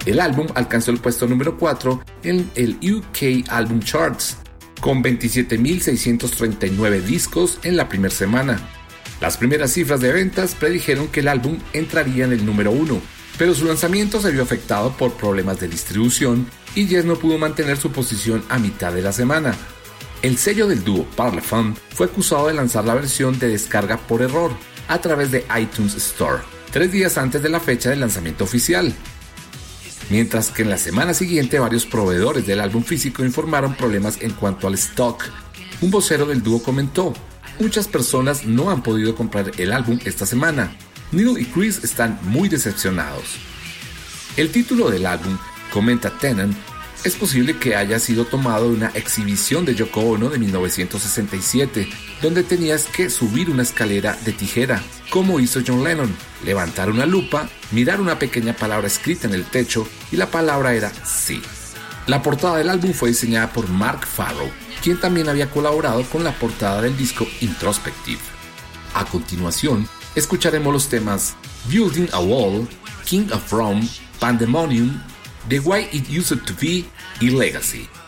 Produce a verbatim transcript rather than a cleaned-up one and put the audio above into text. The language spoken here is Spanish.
El álbum alcanzó el puesto número cuatro en el U K Album Charts, con veintisiete mil seiscientos treinta y nueve discos en la primera semana. Las primeras cifras de ventas predijeron que el álbum entraría en el número uno, pero su lanzamiento se vio afectado por problemas de distribución y Yes no pudo mantener su posición a mitad de la semana. El sello del dúo Parlophone fue acusado de lanzar la versión de descarga por error a través de iTunes Store, tres días antes de la fecha del lanzamiento oficial. Mientras que en la semana siguiente varios proveedores del álbum físico informaron problemas en cuanto al stock. Un vocero del dúo comentó: muchas personas no han podido comprar el álbum esta semana. Neil y Chris están muy decepcionados. El título del álbum, comenta Tennant, es posible que haya sido tomado de una exhibición de Yoko Ono de mil novecientos sesenta y siete, donde tenías que subir una escalera de tijera, como hizo John Lennon, levantar una lupa, mirar una pequeña palabra escrita en el techo y la palabra era sí. La portada del álbum fue diseñada por Mark Farrow, quien también había colaborado con la portada del disco Introspective. A continuación, escucharemos los temas Building a Wall, King of Rome, Pandemonium, The Way It Used to Be y Legacy.